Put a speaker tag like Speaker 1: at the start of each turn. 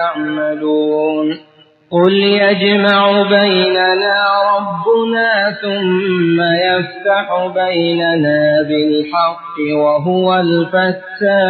Speaker 1: يعملون قل يجمع بيننا ربنا ثم يفتح بيننا بالحق وهو الفتاح